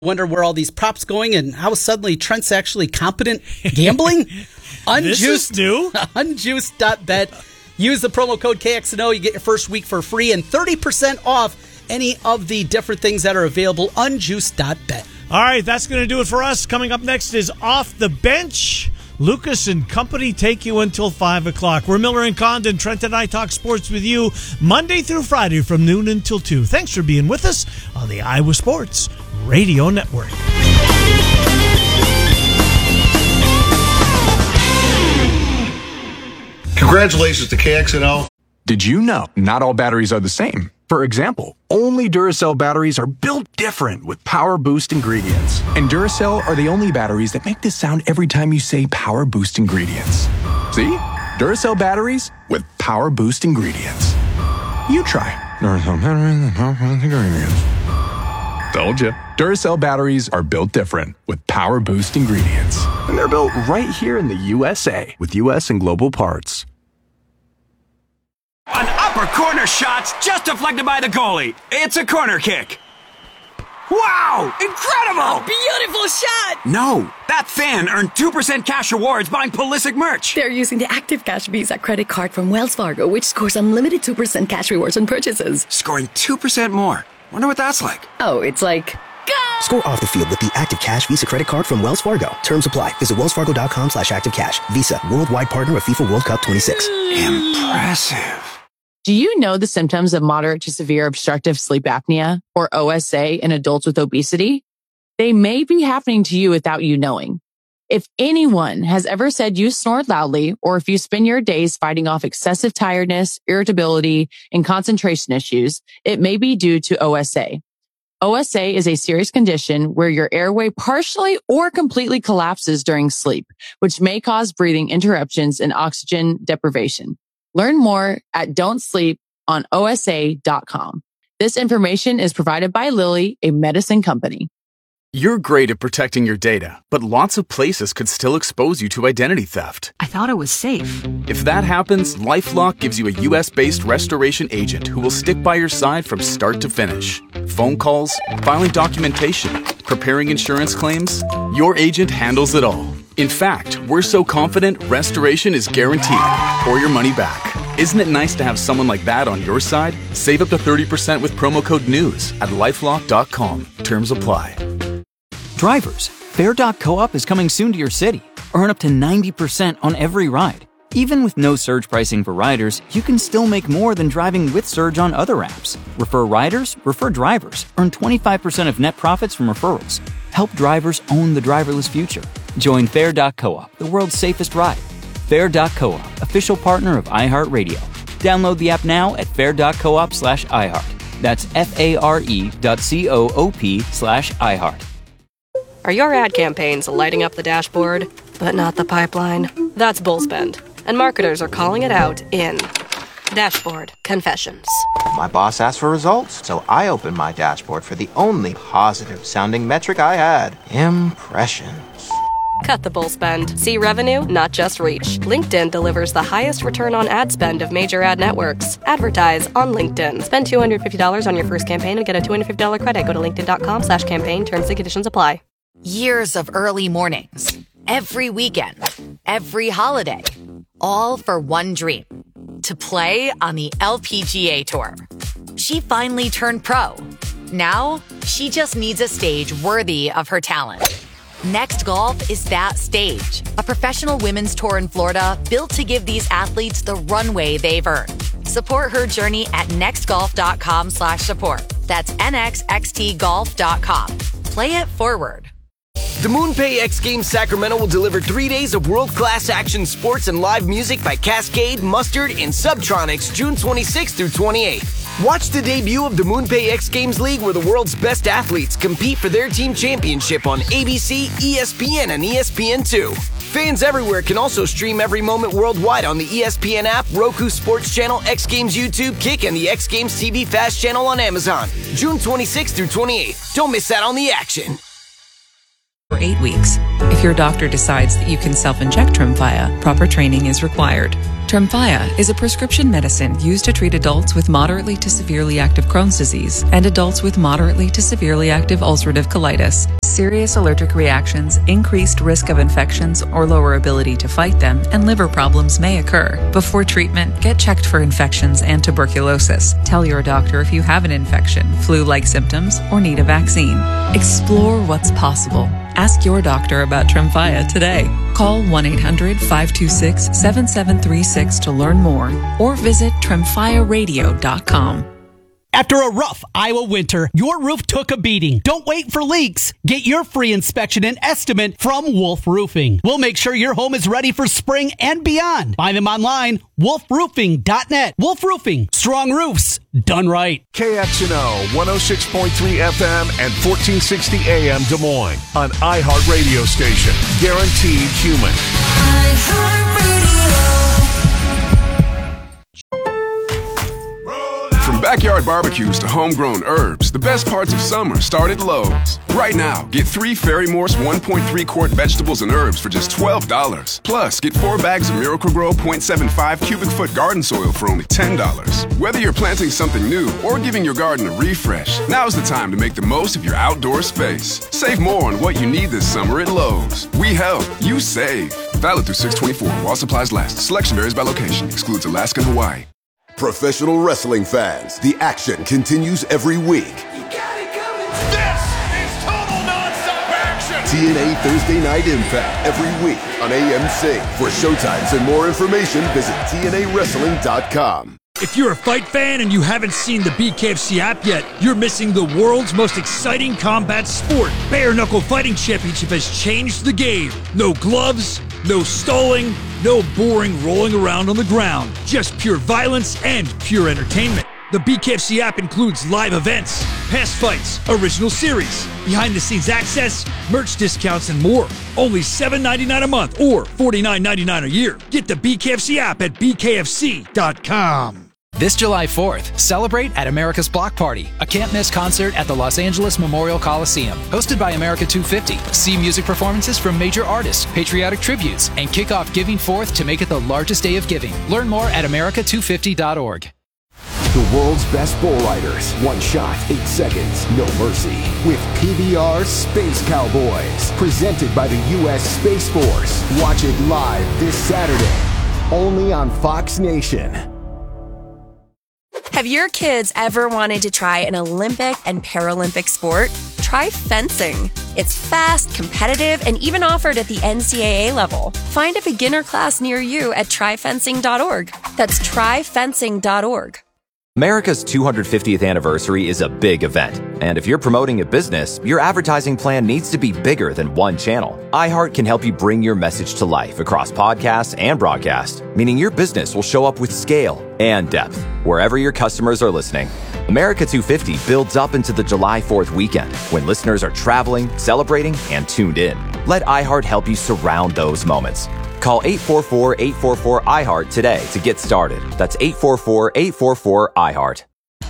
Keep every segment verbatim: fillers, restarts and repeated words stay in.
Wonder where all these props going and how suddenly Trent's actually competent gambling? Unjuiced, this is new. Unjuiced dot bet. Use the promo code K X N O. You get your first week for free and thirty percent off any of the different things that are available. Unjuiced dot bet. All right, that's going to do it for us. Coming up next is Off the Bench. Lucas and company take you until five o'clock. We're Miller and Condon. Trent and I talk sports with you Monday through Friday from noon until two. Thanks for being with us on the Iowa Sports Radio Network. Congratulations to K X N O. Did you know not all batteries are the same? For example, only Duracell batteries are built different with Power Boost ingredients. And Duracell are the only batteries that make this sound every time you say Power Boost ingredients. See? Duracell batteries with Power Boost ingredients. You try. Duracell batteries with Power Boost ingredients. Told you. Duracell batteries are built different with Power Boost ingredients. And they're built right here in the U S A with U S and global parts. An upper corner shot's just deflected by the goalie. It's a corner kick. Wow! Incredible! Beautiful shot! No, that fan earned two percent cash rewards buying Pulisic merch. They're using the Active Cash Visa credit card from Wells Fargo, which scores unlimited two percent cash rewards on purchases. Scoring two percent more. Wonder what that's like. Oh, it's like... Go! Score off the field with the Active Cash Visa credit card from Wells Fargo. Terms apply. Visit wellsfargo.com slash activecash. Visa, worldwide partner of FIFA World Cup twenty-six. Impressive. Do you know the symptoms of moderate to severe obstructive sleep apnea, or O S A, in adults with obesity? They may be happening to you without you knowing. If anyone has ever said you snore loudly, or if you spend your days fighting off excessive tiredness, irritability, and concentration issues, it may be due to O S A. O S A is a serious condition where your airway partially or completely collapses during sleep, which may cause breathing interruptions and oxygen deprivation. Learn more at don't sleep on O S A dot com. This information is provided by Lilly, a medicine company. You're great at protecting your data, but lots of places could still expose you to identity theft. I thought it was safe. If that happens, LifeLock gives you a U S-based restoration agent who will stick by your side from start to finish. Phone calls, filing documentation, preparing insurance claims, your agent handles it all. In fact, we're so confident restoration is guaranteed or your money back. Isn't it nice to have someone like that on your side? Save up to thirty percent with promo code NEWS at lifelock dot com. Terms apply. Drivers, Fare dot coop is coming soon to your city. Earn up to ninety percent on every ride. Even with no surge pricing for riders, you can still make more than driving with Surge on other apps. Refer riders, refer drivers. Earn twenty-five percent of net profits from referrals. Help drivers own the driverless future. Join Fare dot coop, the world's safest ride. Fare dot coop, official partner of iHeartRadio. Download the app now at fare dot coop slash iHeart. That's F-A-R-E dot C-O-O-P slash iHeart. Are your ad campaigns lighting up the dashboard, but not the pipeline? That's Bullspend, and marketers are calling it out in Dashboard Confessions. My boss asked for results, so I opened my dashboard for the only positive-sounding metric I had, impressions. Cut the bull spend. See revenue, not just reach. LinkedIn delivers the highest return on ad spend of major ad networks. Advertise on LinkedIn. Spend two hundred fifty dollars on your first campaign and get a two hundred fifty dollars credit. Go to linkedin.com slash campaign. Terms and conditions apply. Years of early mornings, every weekend, every holiday, all for one dream, to play on the L P G A Tour. She finally turned pro. Now, she just needs a stage worthy of her talent. Next Golf is that stage, a professional women's tour in Florida built to give these athletes the runway they've earned. Support her journey at nextgolf.com slash support. That's N X X T golf dot com. Play it forward. The MoonPay X Games Sacramento will deliver three days of world-class action sports and live music by Cascade, Mustard, and Subtronics June twenty-sixth through twenty-eighth. Watch the debut of the MoonPay X Games League, where the world's best athletes compete for their team championship on A B C, E S P N, and E S P N two. Fans everywhere can also stream every moment worldwide on the E S P N app, Roku Sports Channel, X Games YouTube, Kick, and the X Games T V Fast Channel on Amazon. June twenty-sixth through twenty-eighth. Don't miss out on the action. for eight weeks. If your doctor decides that you can self-inject Tremfya, proper training is required. Tremfya is a prescription medicine used to treat adults with moderately to severely active Crohn's disease and adults with moderately to severely active ulcerative colitis. Serious allergic reactions, increased risk of infections or lower ability to fight them, and liver problems may occur. Before treatment, get checked for infections and tuberculosis. Tell your doctor if you have an infection, flu-like symptoms, or need a vaccine. Explore what's possible. Ask your doctor about Tremfya today. Call one eight hundred five two six seven seven three six to learn more or visit tremfya radio dot com. After a rough Iowa winter, your roof took a beating. Don't wait for leaks. Get your free inspection and estimate from Wolf Roofing. We'll make sure your home is ready for spring and beyond. Find them online, wolf roofing dot net. Wolf Roofing, strong roofs, done right. K X N O one oh six point three F M and fourteen sixty A M Des Moines, an iHeart radio station. Guaranteed human. From backyard barbecues to homegrown herbs, the best parts of summer start at Lowe's. Right now, get three Ferry Morse one point three quart vegetables and herbs for just twelve dollars. Plus, get four bags of Miracle-Gro point seven five cubic foot garden soil for only ten dollars. Whether you're planting something new or giving your garden a refresh, now's the time to make the most of your outdoor space. Save more on what you need this summer at Lowe's. We help, you save. Valid through six twenty-four while supplies last. Selection varies by location. Excludes Alaska and Hawaii. Professional wrestling fans, the action continues every week. You got it coming. This is total nonstop action. T N A Thursday Night Impact every week on A M C. For showtimes and more information, visit T N A wrestling dot com. If you're a fight fan and you haven't seen the B K F C app yet, you're missing the world's most exciting combat sport. Bare Knuckle Fighting Championship has changed the game. No gloves, no stalling, no boring rolling around on the ground. Just pure violence and pure entertainment. The B K F C app includes live events, past fights, original series, behind-the-scenes access, merch discounts, and more. Only seven ninety-nine a month or forty-nine ninety-nine a year. Get the B K F C app at B K F C dot com. This July fourth, celebrate at America's Block Party, a can't-miss concert at the Los Angeles Memorial Coliseum. Hosted by America two fifty. See music performances from major artists, patriotic tributes, and kick off Giving Forth to make it the largest day of giving. Learn more at America two fifty dot org. The world's best bull riders. One shot, eight seconds, no mercy. With P B R Space Cowboys. Presented by the U S Space Force. Watch it live this Saturday. Only on Fox Nation. Have your kids ever wanted to try an Olympic and Paralympic sport? Try fencing. It's fast, competitive, and even offered at the N C double A level. Find a beginner class near you at try fencing dot org. That's try fencing dot org. America's two hundred fiftieth anniversary is a big event, and if you're promoting a business, your advertising plan needs to be bigger than one channel. iHeart can help you bring your message to life across podcasts and broadcast, meaning your business will show up with scale and depth wherever your customers are listening. America two fifty builds up into the July fourth weekend when listeners are traveling, celebrating, and tuned in. Let iHeart help you surround those moments. Call eight four four, eight four four, I heart today to get started. That's eight four four, eight four four, I heart.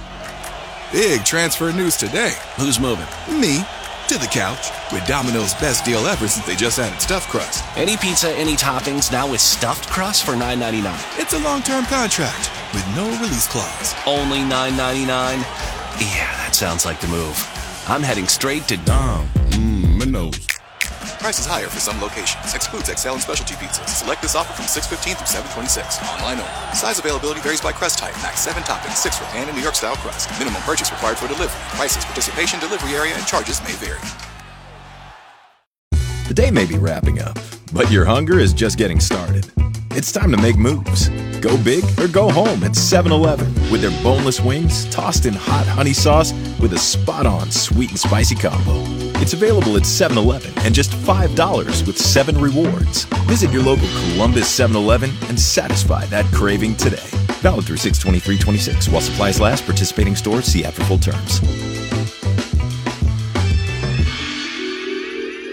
Big transfer news today. Who's moving? Me. To the couch. With Domino's best deal ever since they just added stuffed crust. Any pizza, any toppings, now with stuffed crust for nine ninety-nine. It's a long-term contract with no release clause. Only nine ninety-nine? Yeah, that sounds like the move. I'm heading straight to Dom. Mmm, my nose. Prices higher for some locations. Excludes X L and specialty pizzas. Select this offer from six fifteen through seven twenty-six. Online only. Size availability varies by crust type. Max seven toppings, six for pan and New York style crust. Minimum purchase required for delivery. Prices, participation, delivery area, and charges may vary. The day may be wrapping up, but your hunger is just getting started. It's time to make moves. Go big or go home at seven eleven with their boneless wings tossed in hot honey sauce with a spot-on sweet and spicy combo. It's available at seven eleven and just five dollars with seven rewards. Visit your local Columbus seven eleven and satisfy that craving today. Valid through six twenty-three twenty-six while supplies last. Participating stores see app for full terms.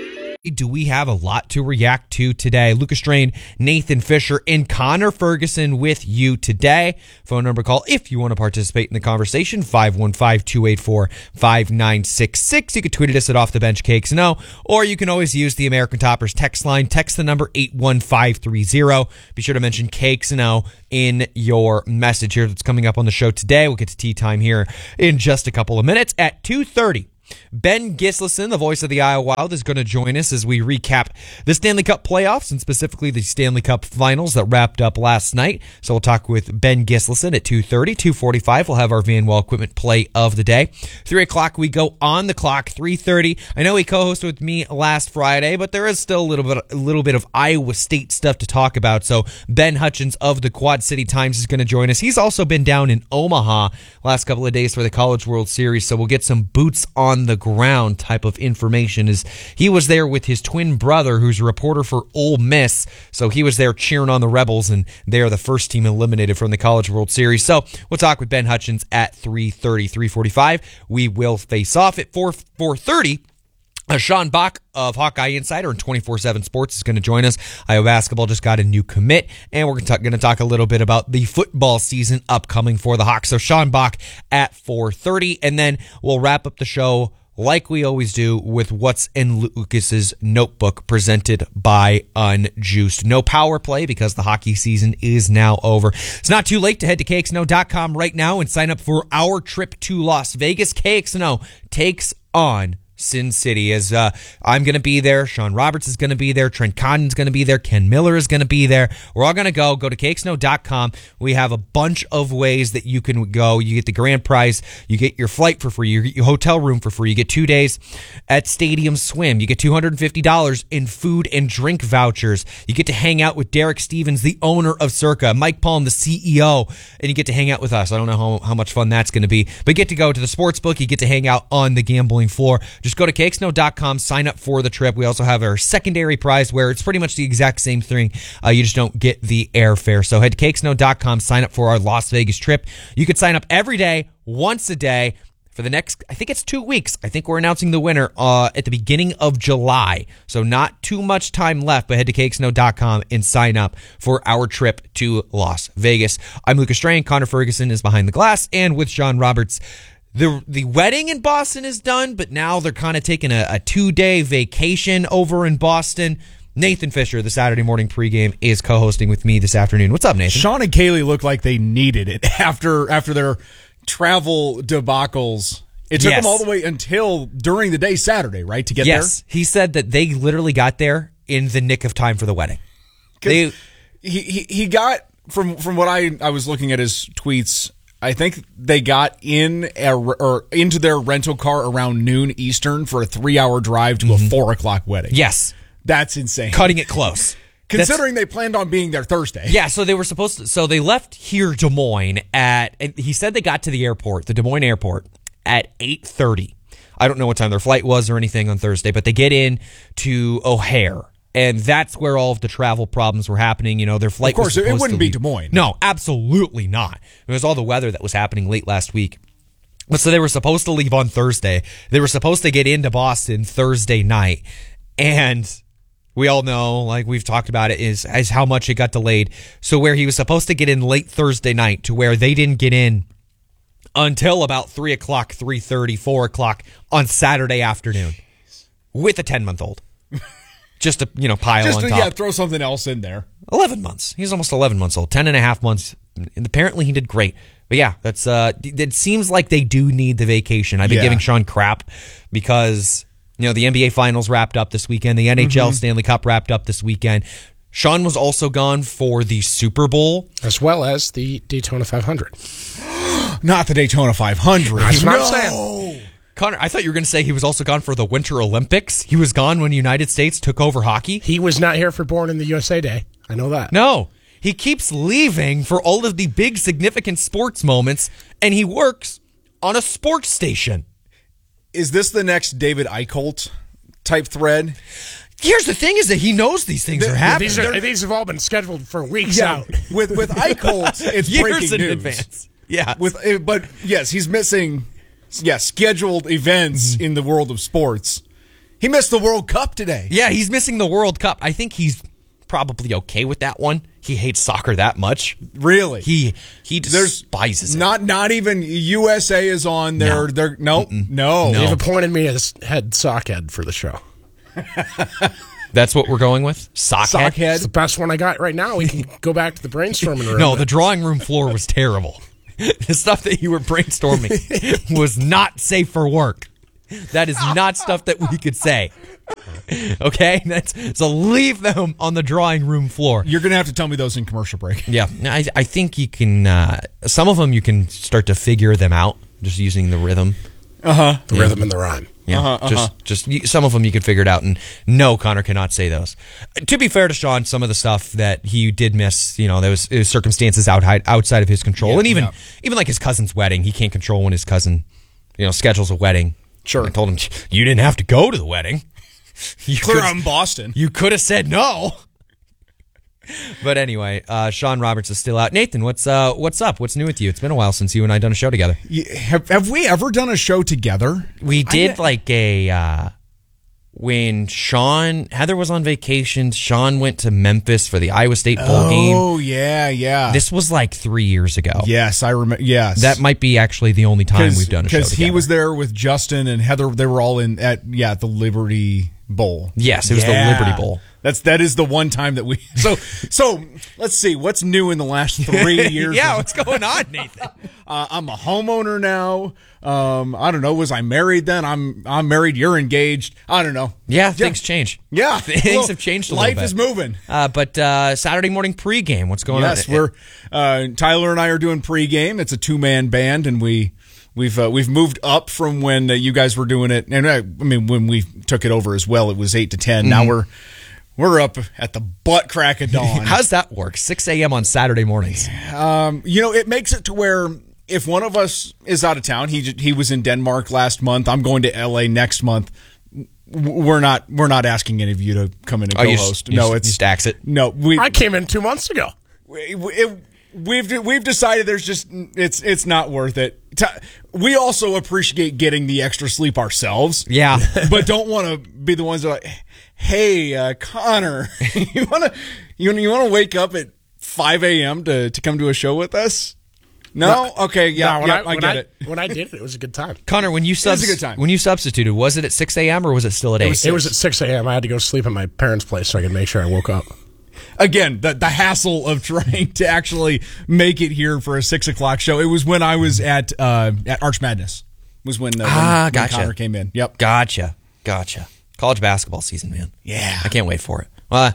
do we have a lot to react to today. Lucas Strain, Nathan Fisher, and Connor Ferguson with you today. Phone number call if you want to participate in the conversation, five one five, two eight four, five nine six six. You can tweet at us at Off the Bench Cakes No, or you can always use the American Toppers text line. Text the number eight one five three zero. Be sure to mention Cakes No in your message here that's coming up on the show today. We'll get to tea time here in just a couple of minutes at two thirty. Ben Gislason, the voice of the Iowa Wild, is going to join us as we recap the Stanley Cup playoffs and specifically the Stanley Cup finals that wrapped up last night. So we'll talk with Ben Gislason at two thirty. two forty-five, we'll have our Van Well Equipment play of the day. three o'clock, we go on the clock. three thirty, I know he co-hosted with me last Friday, but there is still a little bit, a little bit of Iowa State stuff to talk about. So Ben Hutchins of the Quad City Times is going to join us. He's also been down in Omaha last couple of days for the College World Series, so we'll get some boots on the ground type of information, as he was there with his twin brother who's a reporter for Ole Miss, so he was there cheering on the Rebels, and they're the first team eliminated from the College World Series. So we'll talk with Ben Hutchins at three thirty. three forty-five, we will face off at four thirty. Uh, Sean Bach of Hawkeye Insider and twenty-four seven Sports is going to join us. Iowa basketball just got a new commit, and we're going to talk a little bit about the football season upcoming for the Hawks. So Sean Bach at four thirty, and then we'll wrap up the show like we always do with what's in Lucas's notebook, presented by Unjuiced. No power play because the hockey season is now over. It's not too late to head to K X N O dot com right now and sign up for our trip to Las Vegas. K X N O takes on Sin City, as uh, I'm going to be there. Sean Roberts is going to be there. Trent Condon's going to be there. Ken Miller is going to be there. We're all going to go. Go to K X N O dot com. We have a bunch of ways that you can go. You get the grand prize. You get your flight for free. You get your hotel room for free. You get two days at Stadium Swim. You get two hundred fifty dollars in food and drink vouchers. You get to hang out with Derek Stevens, the owner of Circa, Mike Palm, the C E O, and you get to hang out with us. I don't know how, how much fun that's going to be, but you get to go to the sports book. You get to hang out on the gambling floor. Just go to K X N O dot com, sign up for the trip. We also have our secondary prize where it's pretty much the exact same thing. Uh, you just don't get the airfare. So head to K X N O dot com, sign up for our Las Vegas trip. You could sign up every day, once a day, for the next, I think it's two weeks. I think we're announcing the winner uh, at the beginning of July. So not too much time left, but head to K X N O dot com and sign up for our trip to Las Vegas. I'm Lucas Strain. Connor Ferguson is behind the glass, and with Sean Roberts. The the wedding in Boston is done, but now they're kind of taking a, a two-day vacation over in Boston. Nathan Fisher, the Saturday morning pregame, is co-hosting with me this afternoon. What's up, Nathan? Sean and Kaylee look like they needed it after after their travel debacles. It took yes. them all the way until during the day Saturday, right, to get yes. there? Yes, he said that they literally got there in the nick of time for the wedding. They, he, he he got, from, from what I, I was looking at his tweets, I think they got in a, or into their rental car around noon Eastern for a three-hour drive to mm-hmm. a four o'clock wedding. Yes. That's insane. Cutting it close. Considering That's, they planned on being there Thursday. Yeah, so they were supposed to, so they left here Des Moines at, he said they got to the airport, the Des Moines airport, at eight thirty. I don't know what time their flight was or anything on Thursday, but they get in to O'Hare. And that's where all of the travel problems were happening. You know, their flight was Of course, was it wouldn't be Des Moines. No, absolutely not. It was all the weather that was happening late last week. But so they were supposed to leave on Thursday. They were supposed to get into Boston Thursday night. And we all know, like we've talked about it, is, is how much it got delayed. So where he was supposed to get in late Thursday night to where they didn't get in until about three o'clock, three thirty, four o'clock on Saturday afternoon with a ten-month-old. Just to, you know, pile Just on to, top. yeah, throw something else in there. eleven months. He's almost eleven months old. ten and a half months. And apparently he did great. But yeah, that's uh, it seems like they do need the vacation. I've been Yeah. giving Sean crap because, you know, the N B A Finals wrapped up this weekend. The N H L Mhm. Stanley Cup wrapped up this weekend. Sean was also gone for the Super Bowl. As well as the Daytona five hundred. Not the Daytona five hundred. That's what I'm No. saying. Connor, I thought you were going to say he was also gone for the Winter Olympics. He was gone when the United States took over hockey. He was not here for Born in the U S A Day. I know that. No. He keeps leaving for all of the big significant sports moments, and he works on a sports station. Is this the next David Eichholt type thread? Here's the thing: is that he knows these things The- are happening. These, are, these have all been scheduled for weeks Yeah, out. with with Eichholt, it's Years breaking in news. advance. Yeah, With uh, but yes, he's missing. Yeah, scheduled events Mm-hmm. in the world of sports. He missed the World Cup today. Yeah, he's missing the World Cup. I think he's probably okay with that one. He hates soccer that much. Really? He he despises it. Not not even U S A is on there. No. They're nope. No. They've appointed me as head sockhead for the show. That's what we're going with? Sockhead? It's the best one I got right now. We can go back to the brainstorming room. No, the drawing room floor was terrible. The stuff that you were brainstorming was not safe for work. That is not stuff that we could say. Okay? That's, so leave them on the drawing room floor. You're going to have to tell me those in commercial break. Yeah. I, I think you can, uh, some of them you can start to figure them out just using the rhythm. Uh-huh. The yeah. rhythm and the rhyme. Yeah, uh-huh, uh-huh. just just you- some of them you can figure it out, and no, Connor cannot say those. To be fair to Sean, some of the stuff that he did miss, you know, there was, it was circumstances outside outside of his control, Yeah, and even yeah. even like his cousin's wedding, he can't control when his cousin, you know, schedules a wedding. Sure, I told him you didn't have to go to the wedding. You Clear could- out in Boston. You could have said no. But anyway, uh, Sean Roberts is still out. Nathan, what's uh, what's up? What's new with you? It's been a while since you and I done a show together. Yeah, have, have we ever done a show together? We did I, like a uh, when Sean Heather was on vacation. Sean went to Memphis for the Iowa State bowl game. Oh yeah, yeah. This was like three years ago. Yes, I remember. Yes, That might be actually the only time we've done a show because together. he was there with Justin and Heather. They were all in at yeah the Liberty Bowl. Yes, it was Yeah. the Liberty Bowl. That's that is the one time that we. So so let's see what's new in the last three years. Yeah, of- what's going on, Nathan? uh, I'm a homeowner now. Um, I don't know. Was I married then? I'm I'm married. You're engaged. I don't know. Yeah, things change. Yeah, Things Well, have changed a life little bit. is moving. Uh, but uh, Saturday morning pregame, what's going yes, on? we're uh, Tyler and I are doing pregame. It's a two man band, and we we've uh, we've moved up from when uh, you guys were doing it. And I, I mean, when we took it over as well, it was eight to ten. Mm-hmm. Now we're we're up at the butt crack of dawn. How's that work? six a.m. on Saturday mornings. Um, you know, it makes it to where if one of us is out of town, he he was in Denmark last month. I'm going to L A next month. We're not we're not asking any of you to come in and Oh, you co-host. just- you no, just- it's you just axe it? No, we I came in two months ago. we- it, we've we've decided there's just it's it's not worth it. Ti- We also appreciate getting the extra sleep ourselves. Yeah. but don't want to be the ones that are like, hey, uh, Connor, you want to you you want to wake up at five a.m. to to come to a show with us? No, okay, yeah, No, when yeah, I, I, when get I, it. When I did it, it was a good time. Connor, when you subs- a good time. when you substituted, was it at six a.m. or was it still at eight? It was, it was at six a.m. I had to go sleep at my parents' place so I could make sure I woke up. Again, the the hassle of trying to actually make it here for a six o'clock show. It was when I was at uh, at Arch Madness. Was when, uh, when, Ah, when gotcha. Connor came in. Yep. Gotcha. Gotcha. College basketball season, man. Yeah. I can't wait for it. Well,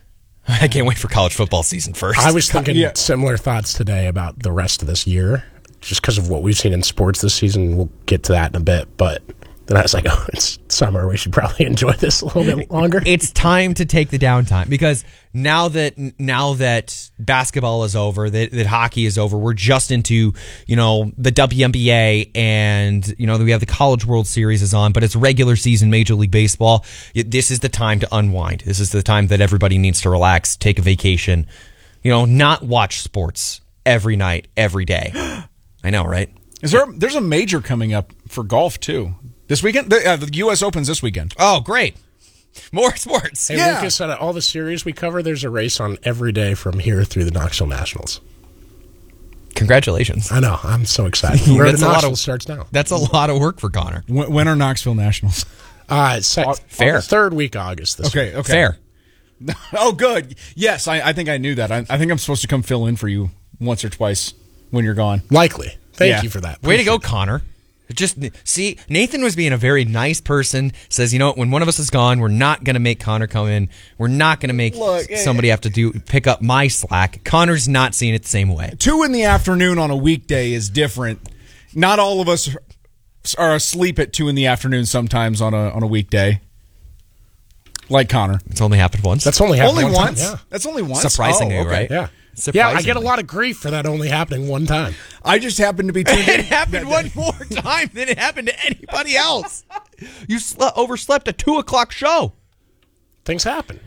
I can't wait for college football season first. I was thinking Yeah. similar thoughts today about the rest of this year, just because of what we've seen in sports this season. We'll get to that in a bit, but then I was like, oh, it's summer. We should probably enjoy this a little bit longer. It's time to take the downtime because now that now that basketball is over, that, that hockey is over, we're just into, you know, the W N B A, and you know we have the College World Series is on, but it's regular season Major League Baseball. This is the time to unwind. This is the time that everybody needs to relax, take a vacation, you know, not watch sports every night, every day. I know, right? Is there? There's a major coming up for golf too this weekend. The, uh, the U S Open's this weekend. Oh, great! More sports. Hey, Yeah. Lucas, out of all the series we cover, there's a race on every day from here through the Knoxville Nationals. Congratulations! I know. I'm so excited. Where That's the a lot Knoxville of- starts now. That's a lot of work for Connor. When, when are Knoxville Nationals? Uh, it's sec- Fair. Third week of August this Okay, week. okay. Fair. Oh, good. Yes, I, I think I knew that. I, I think I'm supposed to come fill in for you once or twice when you're gone. Likely. Thank Yeah. you for that. Way to go, Appreciate it. Connor. Just see, Nathan was being a very nice person. Says, you know, when one of us is gone, we're not going to make Connor come in. We're not going to make Look, eh, somebody have to do pick up my slack. Connor's not seeing it the same way. Two in the afternoon on a weekday is different. Not all of us are asleep at two in the afternoon sometimes on a on a weekday. Like Connor. It's only happened once. That's only happened Only one once? time. Yeah. That's only once? Surprisingly, Oh, okay. right? Yeah. Surprisingly. Yeah, I get a lot of grief for that only happening one time. I just happened to be tuned in. It happened one more time than it happened to anybody else. You sle- overslept a two o'clock show. Things happen.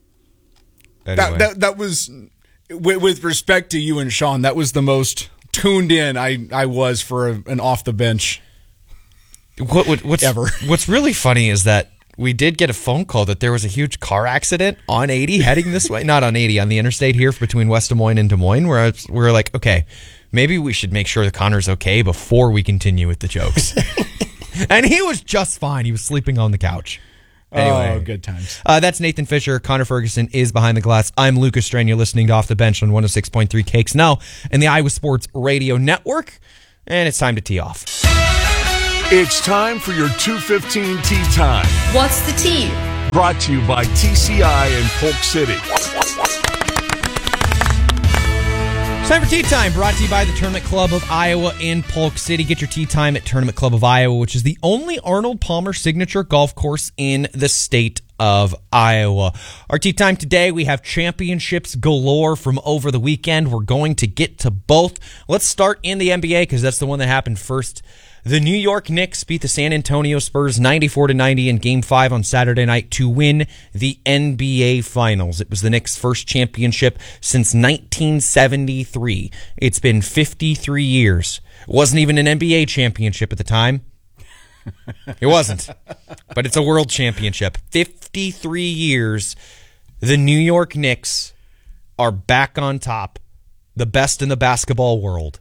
That, that that was with, with respect to you and Sean. That was the most tuned in I, I was for a, an off the bench. What, what what's Ever. What's really funny is that we did get a phone call that there was a huge car accident on eighty heading this way. Not on eighty, on the interstate here between West Des Moines and Des Moines, where I was, we were like, okay, maybe we should make sure that Connor's okay before we continue with the jokes. And he was just fine. He was sleeping on the couch. Anyway, oh, good times. Uh, that's Nathan Fisher. Connor Ferguson is behind the glass. I'm Lucas Strain. You're listening to Off the Bench on one oh six point three K X N O and the Iowa Sports Radio Network. And it's time to tee off. It's time for your two fifteen Tea Time. What's the tea? Brought to you by T C I in Polk City. It's time for Tea Time, brought to you by the Tournament Club of Iowa in Polk City. Get your tea time at Tournament Club of Iowa, which is the only Arnold Palmer signature golf course in the state of Iowa. Our tea time today, we have championships galore from over the weekend. We're going to get to both. Let's start in the N B A because that's the one that happened first. The New York Knicks beat the San Antonio Spurs ninety-four to ninety in Game five on Saturday night to win the N B A Finals. It was the Knicks' first championship since nineteen seventy-three. It's been fifty-three years. It wasn't even an N B A championship at the time. It wasn't. But it's a world championship. fifty-three years. The New York Knicks are back on top. The best in the basketball world.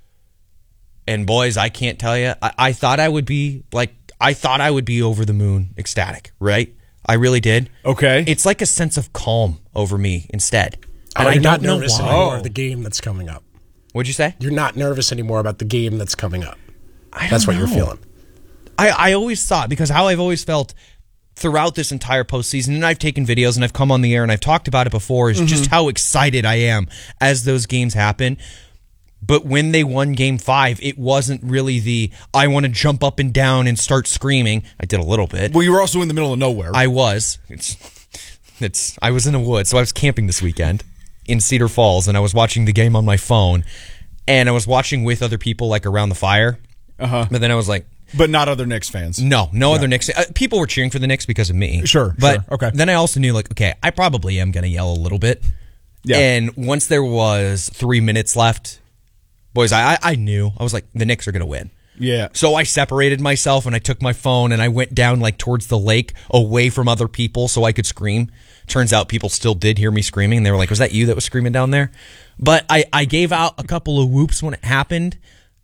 And boys, I can't tell you, I, I thought I would be like, I thought I would be over the moon ecstatic, right? I really did. Okay. It's like a sense of calm over me instead. And oh, I you're don't not know nervous why. anymore Oh. of the game that's coming up. What'd you say? You're not nervous anymore about the game that's coming up. I don't That's what know. you're feeling. I, I always thought, because how I've always felt throughout this entire postseason, and I've taken videos and I've come on the air and I've talked about it before, is Mm-hmm. just how excited I am as those games happen. But when they won Game five, it wasn't really the, I want to jump up and down and start screaming. I did a little bit. Well, you were also in the middle of nowhere. I was. It's, it's. I was in the woods, so I was camping this weekend in Cedar Falls, and I was watching the game on my phone, and I was watching with other people, like, around the fire. Uh-huh. But then I was like... But not other Knicks fans. No, no other Knicks. Uh, people were cheering for the Knicks because of me. Sure, but sure, okay. Then I also knew, like, okay, I probably am going to yell a little bit. Yeah. And once there was three minutes left, boys, I, I I knew. I was like, the Knicks are going to win. Yeah. So I separated myself and I took my phone and I went down like towards the lake away from other people so I could scream. Turns out people still did hear me screaming. And they were like, was that you that was screaming down there? But I, I gave out a couple of whoops when it happened.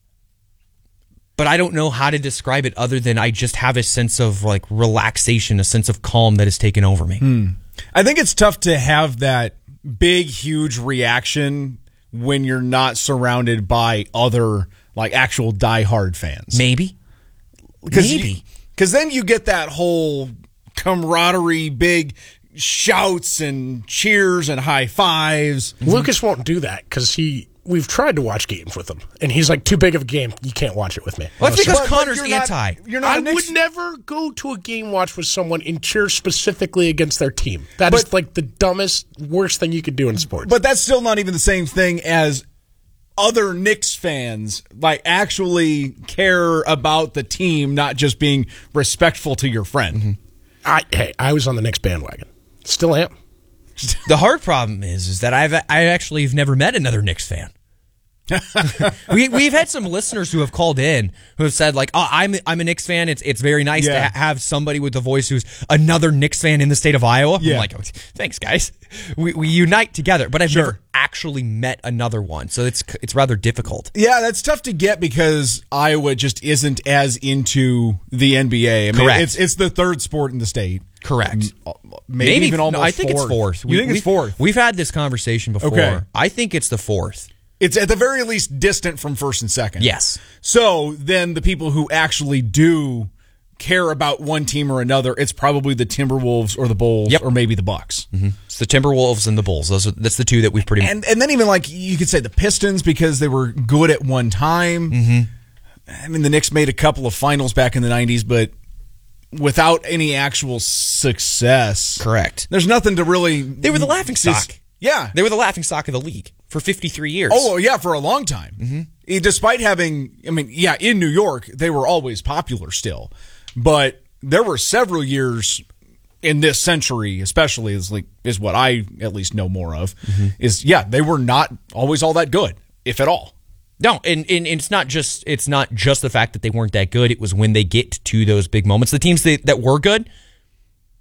But I don't know how to describe it other than I just have a sense of like relaxation, a sense of calm that has taken over me. Hmm. I think it's tough to have that big, huge reaction when you're not surrounded by other, like, actual diehard fans. Maybe. Cause Maybe. Because then you get that whole camaraderie, big shouts and cheers and high fives. Lucas won't do that because he. We've tried to watch games with him, and he's like, too big of a game. You can't watch it with me. Well, that's No, because so- Connor's you're not- anti. You're not I a Knicks- would never go to a game watch with someone and cheer specifically against their team. That is But- like the dumbest, worst thing you could do in sports. But that's still not even the same thing as other Knicks fans, like, actually care about the team, not just being respectful to your friend. Mm-hmm. I, hey, I was on the Knicks bandwagon. Still am. The hard problem is, is that I've I actually have never met another Knicks fan. we we've had some listeners who have called in who have said like, oh, I'm I'm a Knicks fan. It's it's very nice Yeah. to ha- have somebody with a voice who's another Knicks fan in the state of Iowa. Yeah. I'm like, oh, thanks guys. We we unite together, but I've Sure. never actually met another one, so it's it's rather difficult. Yeah, that's tough to get because Iowa just isn't as into the N B A. I mean, Correct. It's it's the third sport in the state. Correct. Maybe, even almost no, I think fourth. it's fourth. You think we, it's fourth? We've had this conversation before. Okay. I think it's the fourth. It's at the very least distant from first and second. Yes. So then the people who actually do care about one team or another, it's probably the Timberwolves or the Bulls Yep. or maybe the Bucks. Mm-hmm. It's the Timberwolves and the Bulls. Those are, that's the two that we've pretty much. And and then even like you could say the Pistons because they were good at one time. Mm-hmm. I mean, the Knicks made a couple of finals back in the nineties, but without any actual success. Correct. There's nothing to really. They were the laughing stock. Yeah. They were the laughing stock of the league for fifty-three years. Oh, yeah, for a long time. Mm-hmm. Despite having, I mean, yeah, in New York, they were always popular still. But there were several years in this century, especially, is like is what I at least know more of, Mm-hmm. is, yeah, they were not always all that good, if at all. No, and, and, and it's not just it's not just the fact that they weren't that good. It was when they get to those big moments. The teams that, that were good,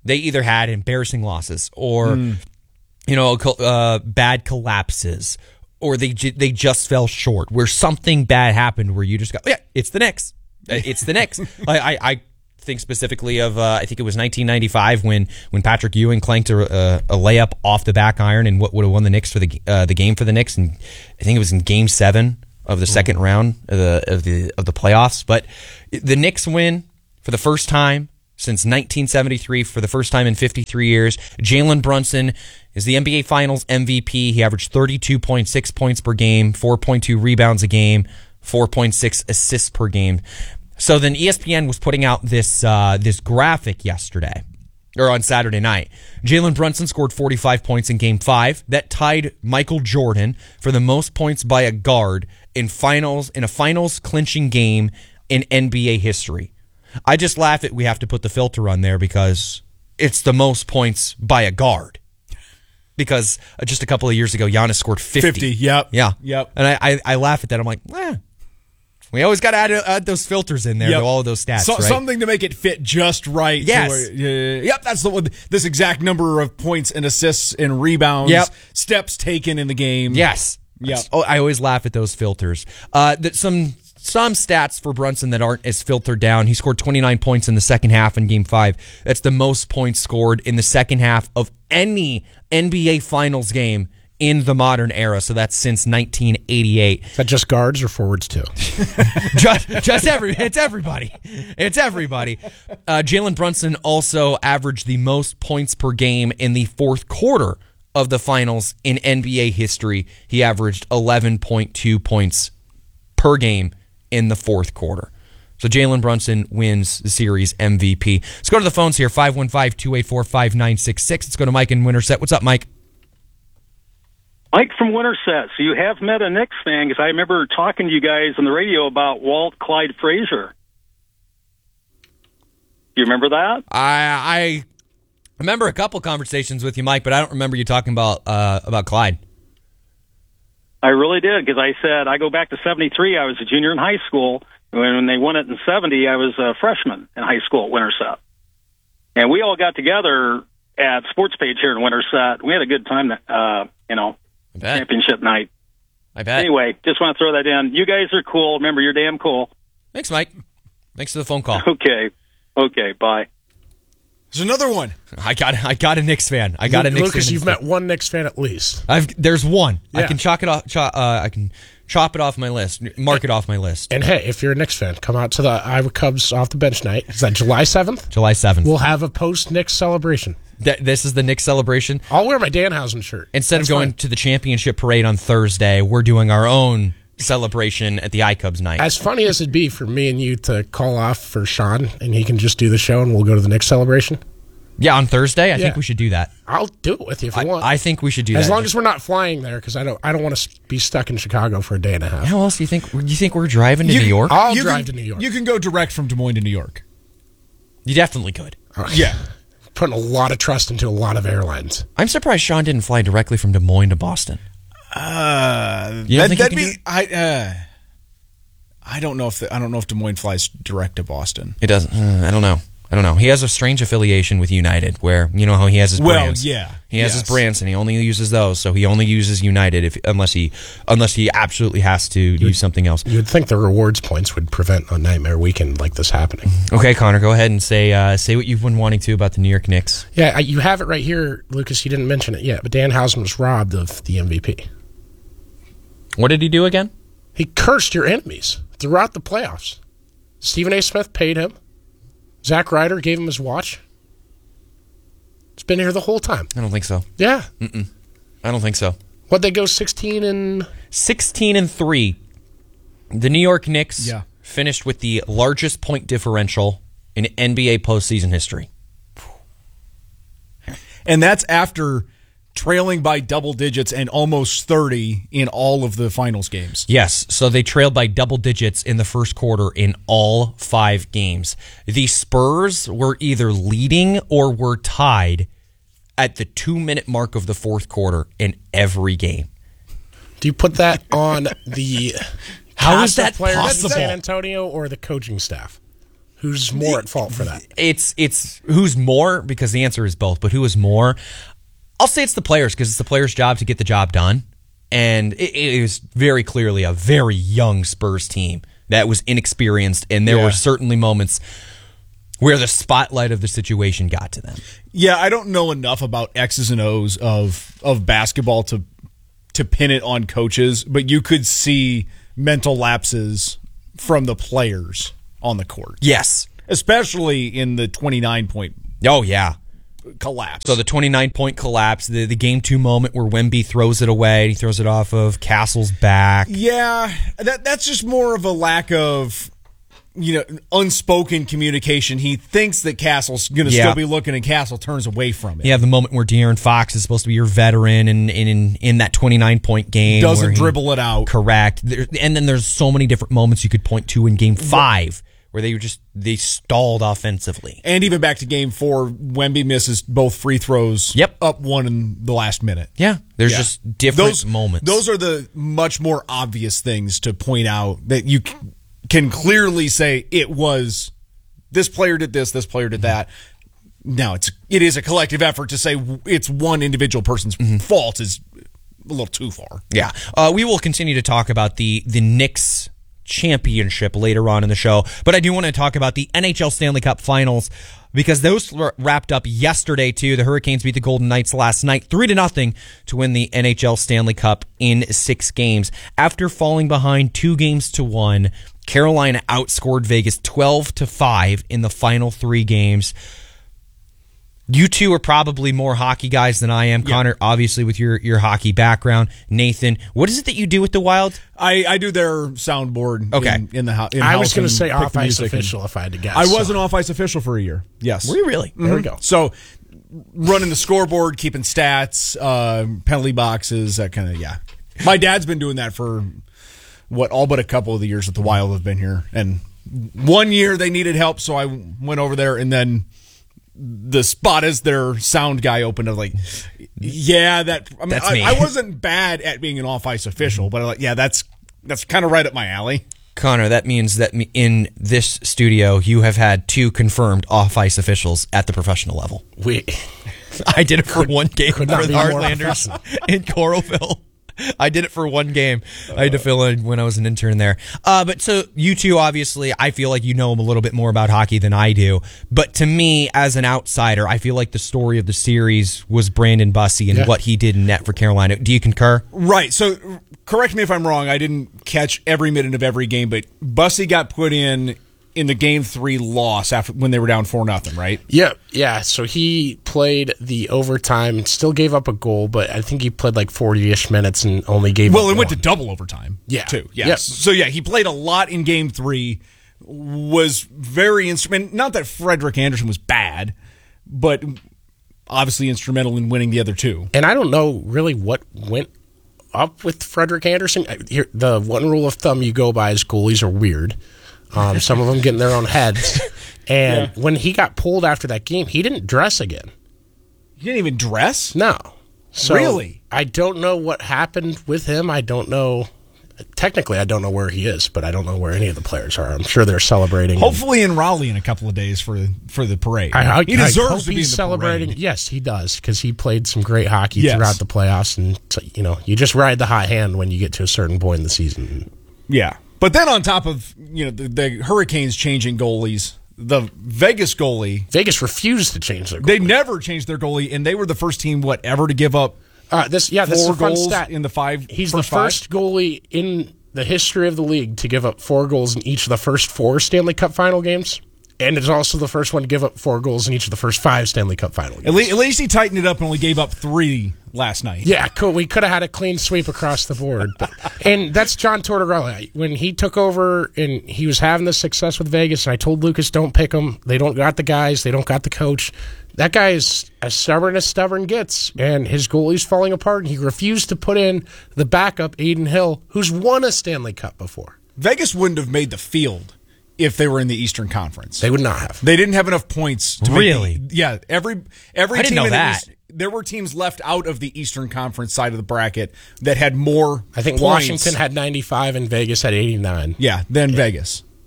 they either had embarrassing losses or, mm. you know, uh, bad collapses, or they ju- they just fell short, where something bad happened where you just go, oh, yeah, it's the Knicks. It's the Knicks. I, I, I think specifically of, uh, I think it was nineteen ninety-five when when Patrick Ewing clanked a, a, a layup off the back iron and what would have won the Knicks for the uh, the game for the Knicks, and I think it was in Game Seven of the second round of the of the of the playoffs. But the Knicks win for the first time since nineteen seventy-three, for the first time in fifty-three years. Jalen Brunson is the N B A Finals M V P. He averaged thirty-two point six points per game, four point two rebounds a game, four point six assists per game. So then E S P N was putting out this uh, this graphic yesterday, or on Saturday night. Jalen Brunson scored forty-five points in Game five. That tied Michael Jordan for the most points by a guard in finals in a finals clinching game in N B A history. I just laugh at we have to put the filter on there because it's the most points by a guard. Because just a couple of years ago, Giannis scored fifty. fifty, yep. Yeah. Yep. And I, I, I laugh at that. I'm like, eh. We always got to add, add those filters in there yep. to all of those stats, so, right? Something to make it fit just right. Yes. Where, uh, yep, that's the one. This exact number of points and assists and rebounds, yep. steps taken in the game. Yes. Yep. Oh, I always laugh at those filters. Uh, that some some stats for Brunson that aren't as filtered down. He scored twenty-nine points in the second half in Game five. That's the most points scored in the second half of any N B A Finals game in the modern era. So that's since nineteen eighty-eight. Is that just guards or forwards too? just, just every, it's everybody. It's everybody. Uh, Jalen Brunson also averaged the most points per game in the fourth quarter of the finals in N B A history. He averaged eleven point two points per game in the fourth quarter. So Jalen Brunson wins the series M V P. Let's go to the phones here, five one five, two eight four, five nine six six. Let's go to Mike in Winterset. What's up, Mike? Mike from Winterset. So you have met a Knicks fan, because I remember talking to you guys on the radio about Walt Clyde Frazier. Do you remember that? I I remember a couple conversations with you, Mike, but I don't remember you talking about uh, about Clyde. I really did, because I said, I go back to seventy-three. I was a junior in high school. When they won it in seventy, I was a freshman in high school at Winterset. And we all got together at Sports Page here in Winterset. We had a good time, uh, you know, championship night. I bet. Anyway, just want to throw that in. You guys are cool. Remember, you're damn cool. Thanks, Mike. Thanks for the phone call. Okay. Okay, bye. There's another one. I got I got a Knicks fan. I got a Knicks Lucas, fan. you've met one Knicks fan at least. I've there's one. Yeah. I can chalk it off. Chalk, uh, I can chop it off my list. Mark it off my list. And hey, if you're a Knicks fan, come out to the Iowa Cubs off the bench night. Is that July seventh? July seventh. We'll have a post Knicks celebration. Th- this is the Knicks celebration. I'll wear my Danhausen shirt. Instead That's of going fine. to the championship parade on Thursday, we're doing our own celebration at the iCubs night. As funny as it'd be for me and you to call off for Sean and he can just do the show and we'll go to the Knicks celebration. Yeah, on Thursday, I Yeah. think we should do that. I'll do it with you if you I, want. I think we should do as that. long as we're not flying there, because I don't. I don't want to be stuck in Chicago for a day and a half. How else do you think? Do you think we're driving to You- New York? I'll You drive can- to New York. You can go direct from Des Moines to New York. You definitely could. Yeah. Putting a lot of trust into a lot of airlines. I'm surprised Sean didn't fly directly from Des Moines to Boston. Uh, You don't that, think that'd he be. can I. Uh, I don't know if the, I don't know if Des Moines flies direct to Boston. It doesn't. Uh, I don't know. I don't know. He has a strange affiliation with United, where you know how he has his Well, brands. yeah, he has yes. his brands, and he only uses those. So he only uses United if unless he unless he absolutely has to use something else. You'd think the rewards points would prevent a nightmare weekend like this happening. Okay, Connor, go ahead and say uh, say what you've been wanting to about the New York Knicks. Yeah, I- you have it right here, Lucas. You didn't mention it yet, but Danhausen was robbed of the M V P. What did he do again? He cursed your enemies throughout the playoffs. Stephen A. Smith paid him. Zach Ryder gave him his watch. It's been here the whole time. I don't think so. Yeah. Mm-mm. I don't think so. What'd they go, sixteen and... sixteen and three. The New York Knicks Yeah. finished with the largest point differential in N B A postseason history. And that's after trailing by double digits and almost thirty in all of the finals games. Yes, so they trailed by double digits in the first quarter in all five games. The Spurs were either leading or were tied at the two-minute mark of the fourth quarter in every game. Do you put that on the How cast is that of players possible? in San Antonio or the coaching staff? Who's more at fault for that? It's it's who's more, because the answer is both, but who is more? I'll say it's the players, because it's the players' job to get the job done. And it, it was very clearly a very young Spurs team that was inexperienced, and there Yeah. were certainly moments where the spotlight of the situation got to them. Yeah, I don't know enough about X's and O's of of basketball to to pin it on coaches, but you could see mental lapses from the players on the court. Yes. Especially in the twenty-nine point Oh, yeah. collapse. So the twenty-nine point collapse, the, the game two moment where Wemby throws it away, he throws it off of Castle's back. Yeah, that that's just more of a lack of, you know, unspoken communication. He thinks that Castle's going to Yeah. still be looking, and Castle turns away from it. You have the moment where De'Aaron Fox is supposed to be your veteran in in, in that twenty-nine point game. Doesn't where he- dribble it out. Correct. There, and then there's so many different moments you could point to in game five where they were just, they stalled offensively. And even back to game four, Wemby misses both free throws. Yep. Up one in the last minute. Yeah. There's Yeah. just different those, moments. Those are the much more obvious things to point out that you c- can clearly say it was this player did this, this player did that. Now it's it is a collective effort to say it's one individual person's Mm-hmm. fault is a little too far. Yeah. Uh, we will continue to talk about the, the Knicks championship later on in the show, but I do want to talk about the N H L Stanley Cup Finals, because those wrapped up yesterday too. The Hurricanes beat the Golden Knights last night three to nothing to win the N H L Stanley Cup in six games. After falling behind two games to one, Carolina outscored Vegas twelve to five in the final three games. You two are probably more hockey guys than I am. Yeah. Connor, obviously with your, your hockey background. Nathan, what is it that you do with the Wild? I, I do their soundboard. Okay. in, in the house. I was going to say off ice official if I had to guess. I was so. an off ice official for a year. Yes. Were you really? Mm-hmm. There we go. So running the scoreboard, keeping stats, uh, penalty boxes, that kind of yeah. My dad's been doing that for what all but a couple of the years that the Wild have been here, and one year they needed help, so I went over there, and then the spot as their sound guy opened. I was like, yeah, that. I mean, That's I, me. I wasn't bad at being an off ice official, but I'm like, yeah, that's that's kind of right up my alley. Connor, that means that in this studio you have had two confirmed off ice officials at the professional level. We, I did it for could, one game for could the not be more Heartlanders in Coralville. I did it for one game. I had to fill in when I was an intern there. Uh, but so you two, obviously, I feel like you know a little bit more about hockey than I do. But to me, as an outsider, I feel like the story of the series was Brandon Bussey and Yeah. what he did in net for Carolina. Do you concur? Right. So correct me if I'm wrong. I didn't catch every minute of every game, but Bussey got put in in the game three loss after when they were down four nothing. Right. Yeah, yeah. So he played the overtime, still gave up a goal, but I think he played like forty-ish minutes and only gave Well, up it went to one. double overtime. Yeah. Too. Yes. Yep. So yeah, he played a lot in game three. Was very instrumental. Not that Frederick Anderson was bad, but obviously instrumental in winning the other two. And I don't know really what went up with Frederick Anderson. I- Here, the one rule of thumb you go by is goalies are weird. Um, some of them get in their own heads. And Yeah. when he got pulled after that game, he didn't dress again. He didn't even dress? No. So Really? I don't know what happened with him. I don't know. Technically, I don't know where he is, but I don't know where any of the players are. I'm sure they're celebrating. Hopefully in Raleigh in a couple of days for for the parade. I, I, he deserves I hope to be he's in the celebrating. parade. Yes, he does, because he played some great hockey Yes. throughout the playoffs. And, so, you know, you just ride the hot hand when you get to a certain point in the season. Yeah. But then on top of, you know, the, the Hurricanes changing goalies, the Vegas goalie. Vegas refused to change their goalie. They never changed their goalie, and they were the first team, whatever, to give up Uh, this, yeah, this is four a fun goals stat. in the five. He's the first five. first goalie in the history of the league to give up four goals in each of the first four Stanley Cup final games. And it's also the first one to give up four goals in each of the first five Stanley Cup final games. At least, at least he tightened it up and only gave up three last night. Yeah, cool. We could have had a clean sweep across the board. But, and that's John Tortorella. When he took over and he was having this success with Vegas, and I told Lucas, don't pick him. They don't got the guys. They don't got the coach. That guy is as stubborn as stubborn gets, and his goalie's falling apart, and he refused to put in the backup, Aiden Hill, who's won a Stanley Cup before. Vegas wouldn't have made the field if they were in the Eastern Conference. They would not have. They didn't have enough points to Really? make the, yeah, every every I didn't team know in that. the East, there were teams left out of the Eastern Conference side of the bracket that had more I think points. Washington had ninety-five and Vegas had eighty-nine. Yeah, than Vegas.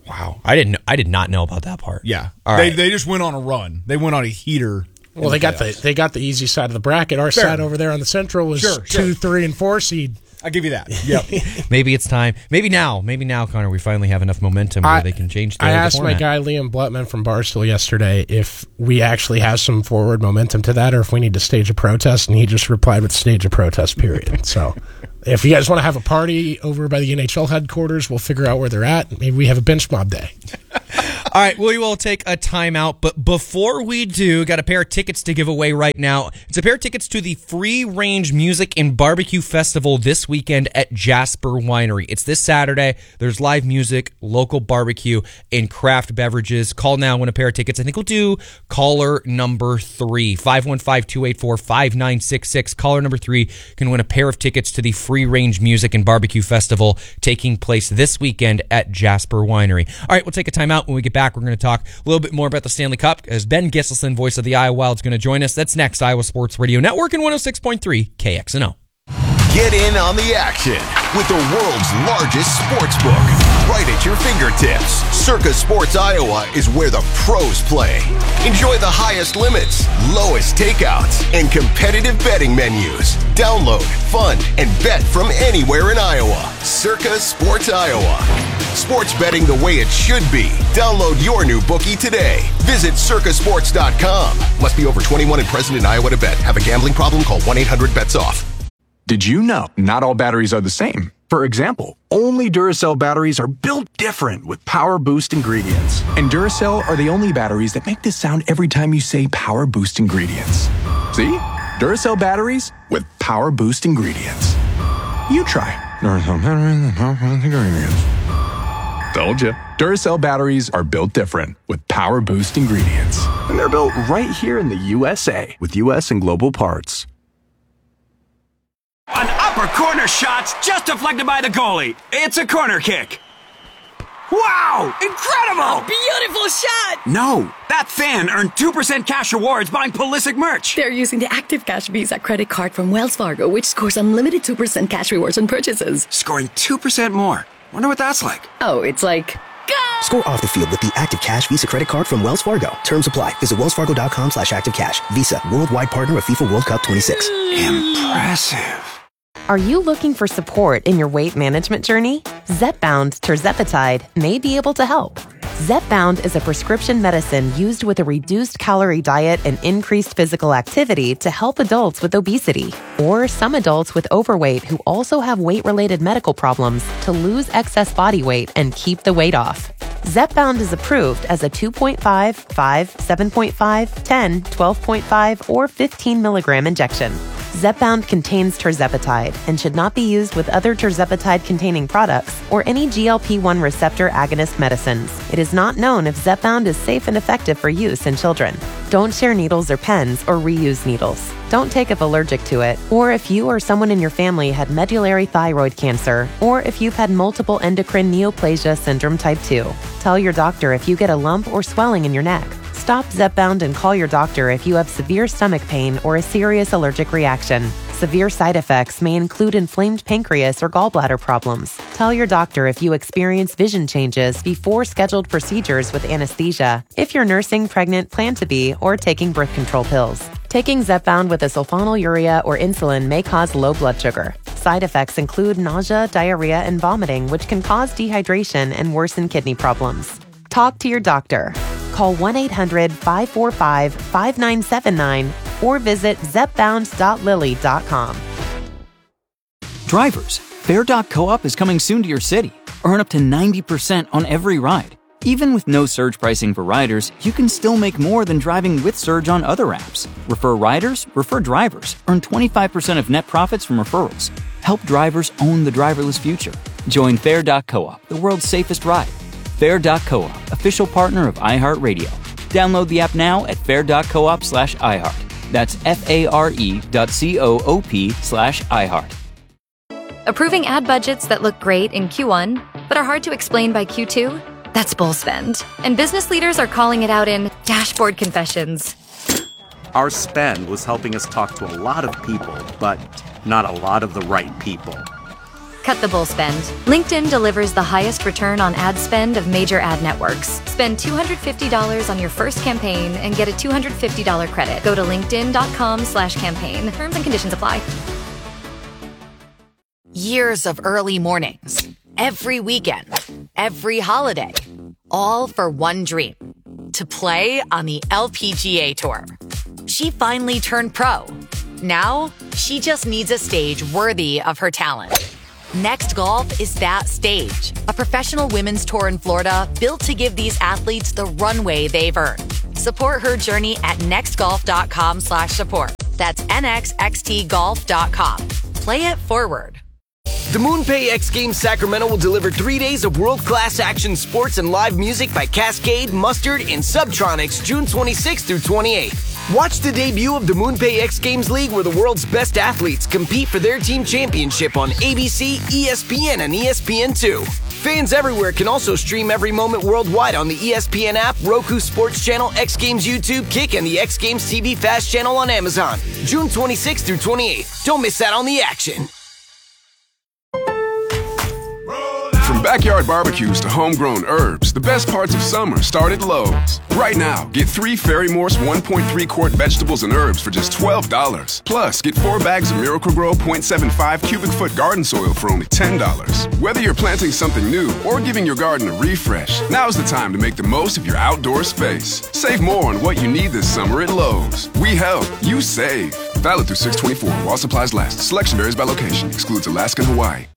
Wow. I didn't I did not know about that part. Yeah. All they right. they just went on a run. They went on a heater. Well, they got the they got the easy side of the bracket. Our Fair. side over there on the Central was Sure, two, sure. three, and four seed. I'll give you that. Yep. Maybe it's time. Maybe now. Maybe now, Connor, we finally have enough momentum where I- they can change the I the asked my format. guy Liam Blutman from Barstool yesterday if we actually have some forward momentum to that, or if we need to stage a protest, and he just replied with "stage a protest." Period. So, if you guys want to have a party over by the N H L headquarters, we'll figure out where they're at. Maybe we have a bench mob day. All right, we will take a timeout, but before we do, got a pair of tickets to give away right now. It's a pair of tickets to the Free Range Music and Barbecue Festival this weekend at Jasper Winery. It's this Saturday. There's live music, local barbecue, and craft beverages. Call now, win a pair of tickets. I think we'll do caller number three, five one five, two eight four, five nine six six. Caller number three can win a pair of tickets to the Free Range Music and Barbecue Festival taking place this weekend at Jasper Winery. All right, we'll take a timeout. When we get back, we're going to talk a little bit more about the Stanley Cup as Ben Gisselson, voice of the Iowa Wild, is going to join us. That's next. Iowa Sports Radio Network and one oh six point three K X N O. Get in on the action with the world's largest sports book right at your fingertips. Circa Sports Iowa is where the pros play. Enjoy the highest limits, lowest takeouts, and competitive betting menus. Download, fund, and bet from anywhere in Iowa. Circa Sports Iowa. Sports betting the way it should be. Download your new bookie today. Visit circa sports dot com. Must be over twenty-one and present in Iowa to bet. Have a gambling problem? Call one eight hundred bets off. Did you know not all batteries are the same? For example, only Duracell batteries are built different with Power Boost ingredients. And Duracell are the only batteries that make this sound every time you say Power Boost ingredients. See? Duracell batteries with Power Boost ingredients. You try. Duracell batteries with Power Boost ingredients. Told ya. Duracell batteries are built different with Power Boost ingredients. And they're built right here in the U S A with U S and global parts. An upper corner shot's just deflected by the goalie. It's a corner kick. Wow! Incredible! A beautiful shot! No, that fan earned two percent cash rewards buying Pulisic merch. They're using the Active Cash Visa credit card from Wells Fargo, which scores unlimited two percent cash rewards on purchases. Scoring two percent more. Wonder what that's like. Oh, it's like... Score off the field with the Active Cash Visa credit card from Wells Fargo. Terms apply. Visit wellsfargo.com slash active cash. Visa, worldwide partner of FIFA World Cup twenty-six. Impressive. Are you looking for support in your weight management journey? Zepbound Tirzepatide may be able to help. Zepbound is a prescription medicine used with a reduced calorie diet and increased physical activity to help adults with obesity or some adults with overweight who also have weight-related medical problems to lose excess body weight and keep the weight off. Zepbound is approved as a two point five, five, seven point five, ten, twelve point five, or fifteen milligram injection. Zepbound contains tirzepatide and should not be used with other tirzepatide-containing products or any G L P one receptor agonist medicines. It is not known if Zepbound is safe and effective for use in children. Don't share needles or pens or reuse needles. Don't take if allergic to it, or if you or someone in your family had medullary thyroid cancer, or if you've had multiple endocrine neoplasia syndrome type two. Tell your doctor if you get a lump or swelling in your neck. Stop Zepbound and call your doctor if you have severe stomach pain or a serious allergic reaction. Severe side effects may include inflamed pancreas or gallbladder problems. Tell your doctor if you experience vision changes before scheduled procedures with anesthesia, if you're nursing, pregnant, plan to be, or taking birth control pills. Taking Zepbound with a sulfonylurea or insulin may cause low blood sugar. Side effects include nausea, diarrhea, and vomiting, which can cause dehydration and worsen kidney problems. Talk to your doctor. Call one eight hundred, five four five, five nine seven nine or visit zepbound dot lilly dot com. Drivers, Fair dot coop is coming soon to your city. Earn up to ninety percent on every ride. Even with no surge pricing for riders, you can still make more than driving with Surge on other apps. Refer riders, refer drivers. Earn twenty-five percent of net profits from referrals. Help drivers own the driverless future. Join Fair dot coop, the world's safest ride. Fair dot coop, official partner of iHeartRadio. Download the app now at fair dot coop slash iHeart. That's F-A-R-E dot C-O-O-P slash iHeart. Approving ad budgets that look great in Q one, but are hard to explain by Q two? That's bull spend. And business leaders are calling it out in dashboard confessions. Our spend was helping us talk to a lot of people, but not a lot of the right people. Cut the bull spend. LinkedIn delivers the highest return on ad spend of major ad networks. Spend two hundred fifty dollars on your first campaign and get a two hundred fifty dollars credit. Go to linkedin.com slash campaign. Terms and conditions apply. Years of early mornings, every weekend, every holiday, all for one dream, to play on the L P G A Tour. She finally turned pro. Now, she just needs a stage worthy of her talent. Next Golf is that stage, a professional women's tour in Florida built to give these athletes the runway they've earned. Support her journey at nextgolf.com slash support. That's nxxtgolf dot com. Play it forward. The MoonPay X Games Sacramento will deliver three days of world-class action sports and live music by Cascade, Mustard, and Subtronics June twenty-sixth through twenty-eighth. Watch the debut of the MoonPay X Games League, where the world's best athletes compete for their team championship on A B C, E S P N, and E S P N two. Fans everywhere can also stream every moment worldwide on the E S P N app, Roku Sports Channel, X Games YouTube, Kick, and the X Games T V Fast Channel on Amazon. June twenty-sixth through twenty-eighth. Don't miss out on the action. From backyard barbecues to homegrown herbs, the best parts of summer start at Lowe's. Right now, get three Fairy Morse one point three quart vegetables and herbs for just twelve dollars. Plus, get four bags of Miracle-Gro point seven five cubic foot garden soil for only ten dollars. Whether you're planting something new or giving your garden a refresh, now's the time to make the most of your outdoor space. Save more on what you need this summer at Lowe's. We help, you save. Valid through six twenty-four while supplies last. Selection varies by location. Excludes Alaska and Hawaii.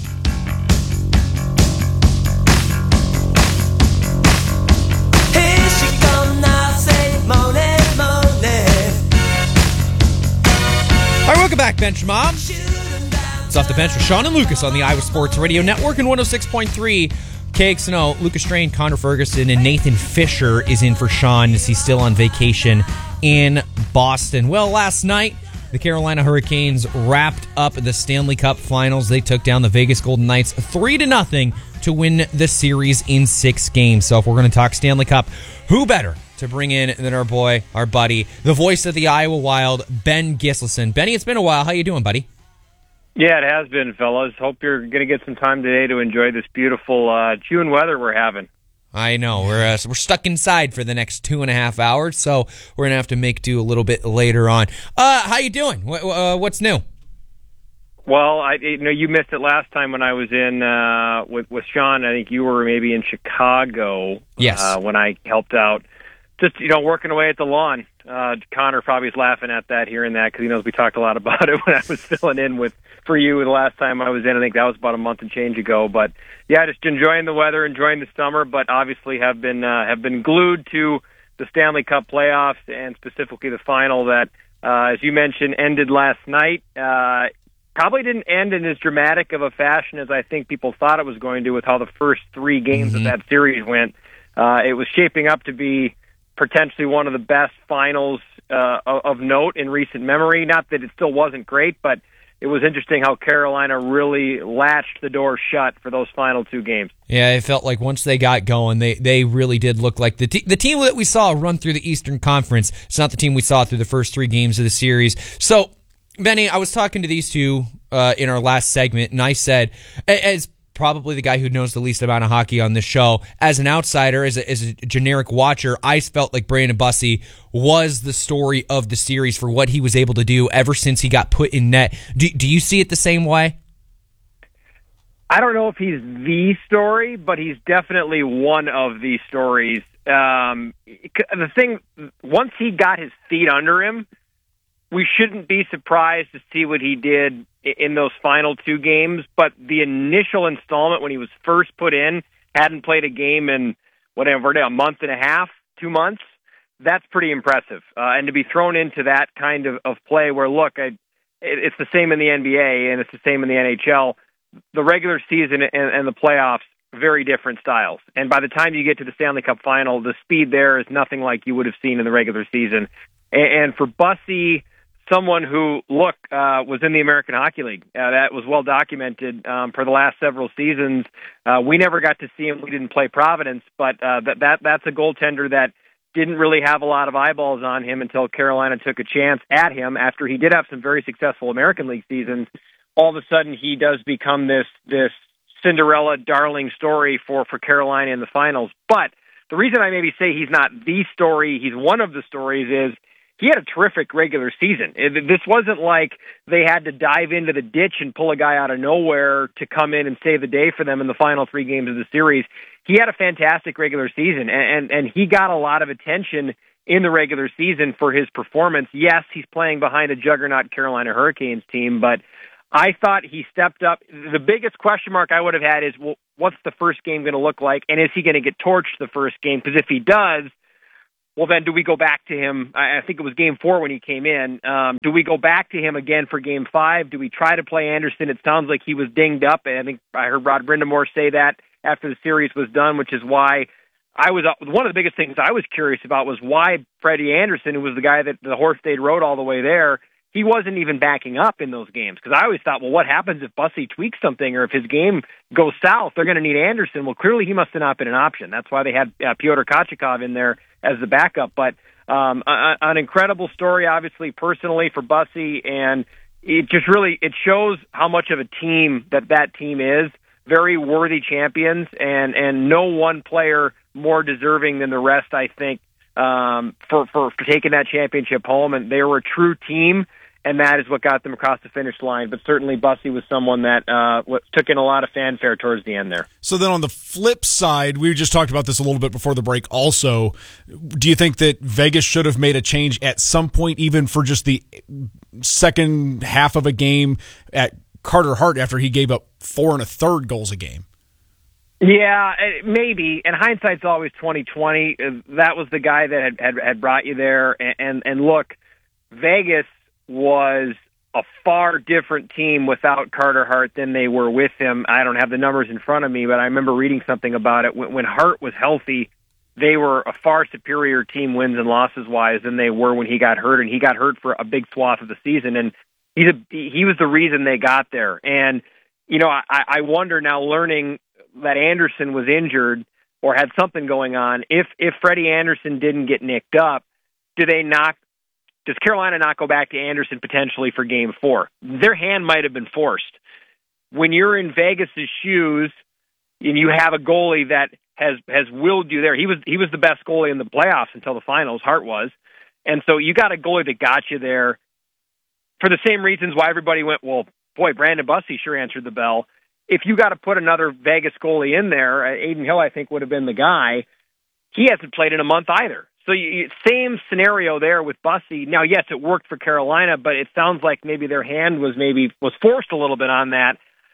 All right, welcome back, Bench Mob. It's Off the Bench with Sean and Lucas on the Iowa Sports Radio Network and one oh six point three K X N O. Lucas Strain, Connor Ferguson, and Nathan Fisher is in for Sean as he's still on vacation in Boston. Well, last night, the Carolina Hurricanes wrapped up the Stanley Cup Finals. They took down the Vegas Golden Knights three to nothing to win the series in six games. So if we're going to talk Stanley Cup, who better to bring in than our boy, our buddy, the voice of the Iowa Wild, Ben Gislason. Benny, it's been a while. How you doing, buddy? Yeah, it has been, fellas. Hope you're going to get some time today to enjoy this beautiful uh, June weather we're having. I know. We're uh, we're stuck inside for the next two and a half hours, so we're going to have to make do a little bit later on. Uh, how you doing? What, uh, what's new? Well, I you know you missed it last time when I was in uh, with with Sean. I think you were maybe in Chicago. Yes. Uh, when I helped out, just you know working away at the lawn. Uh, Connor probably is laughing at that, hearing that, because he knows we talked a lot about it when I was filling in with for you the last time I was in. I think that was about a month and change ago. But yeah, just enjoying the weather, enjoying the summer, but obviously have been uh, have been glued to the Stanley Cup playoffs and specifically the final that, uh, as you mentioned, ended last night. Uh, probably didn't end in as dramatic of a fashion as I think people thought it was going to with how the first three games mm-hmm. of that series went. Uh, it was shaping up to be potentially one of the best finals uh, of note in recent memory. Not that it still wasn't great, but it was interesting how Carolina really latched the door shut for those final two games. Yeah, it felt like once they got going, they, they really did look like the te- the team that we saw run through the Eastern Conference. It's not the team we saw through the first three games of the series. So, Benny, I was talking to these two uh, in our last segment, and I said, as probably the guy who knows the least amount of hockey on this show, as an outsider, as a, as a generic watcher, I felt like Brandon Bussi was the story of the series for what he was able to do ever since he got put in net. Do, do you see it the same way? I don't know if he's the story, but he's definitely one of the stories. Um, the thing, once he got his feet under him, we shouldn't be surprised to see what he did in those final two games, but the initial installment when he was first put in, hadn't played a game in whatever, a month and a half, two months, that's pretty impressive. Uh, and to be thrown into that kind of, of play where, look, I, it, it's the same in the N B A and it's the same in the N H L. The regular season and, and the playoffs, very different styles. And by the time you get to the Stanley Cup final, the speed there is nothing like you would have seen in the regular season. And, and for Bussi, someone who, look, uh, was in the American Hockey League. Uh, that was well documented um, for the last several seasons. Uh, we never got to see him. We didn't play Providence, but uh, that, that that's a goaltender that didn't really have a lot of eyeballs on him until Carolina took a chance at him after he did have some very successful American League seasons. all of a sudden he does become this this Cinderella darling story for, for Carolina in the finals. But the reason I maybe say he's not the story, he's one of the stories, is he had a terrific regular season. It, this wasn't like they had to dive into the ditch and pull a guy out of nowhere to come in and save the day for them in the final three games of the series. He had a fantastic regular season, and, and, and he got a lot of attention in the regular season for his performance. Yes, he's playing behind a juggernaut Carolina Hurricanes team, but I thought he stepped up. The biggest question mark I would have had is, well, what's the first game going to look like, and is he going to get torched the first game? Because if he does, well, then do we go back to him? I think it was game four when he came in. Um, do we go back to him again for game five? Do we try to play Anderson? It sounds like he was dinged up, and I think I heard Rod Brindamore say that after the series was done, which is why I was one of the biggest things I was curious about was why Freddie Anderson, who was the guy that the horse they'd rode all the way there, he wasn't even backing up in those games. Because I always thought, well, what happens if Bussy tweaks something or if his game goes south? They're going to need Anderson. Well, clearly he must have not been an option. That's why they had uh, Pyotr Kochetkov in there as the backup. But um, a, an incredible story, obviously, personally for Bussy. And it just really, it shows how much of a team that that team is. Very worthy champions, and, and no one player more deserving than the rest, I think, um, for, for, for taking that championship home. And they were a true team, and that is what got them across the finish line. But certainly Bussy was someone that uh, took in a lot of fanfare towards the end there. So then on the flip side, we just talked about this a little bit before the break also. Do you think that Vegas should have made a change at some point, even for just the second half of a game at Carter Hart after he gave up four and a third goals a game? Yeah, maybe. And hindsight's always twenty twenty. That was the guy that had, had, had brought you there. And, and, and look, Vegas was a far different team without Carter Hart than they were with him. I don't have the numbers in front of me, but I remember reading something about it. When, when Hart was healthy, they were a far superior team wins and losses wise than they were when he got hurt. And he got hurt for a big swath of the season. And he's a, he was the reason they got there. And, you know, I, I wonder now, learning that Anderson was injured or had something going on, if if Freddie Anderson didn't get nicked up, do they not, does Carolina not go back to Anderson potentially for game four? Their hand might have been forced. When you're in Vegas's shoes and you have a goalie that has has willed you there, he was he was the best goalie in the playoffs until the finals, Hart was. And so you got a goalie that got you there for the same reasons why everybody went, well, boy, Brandon Bussy sure answered the bell. If you got to put another Vegas goalie in there, uh, Aiden Hill, I think, would have been the guy. He hasn't played in a month either. So you, same scenario there with Bussy. Now, yes, it worked for Carolina, but it sounds like maybe their hand was maybe was forced a little bit on that.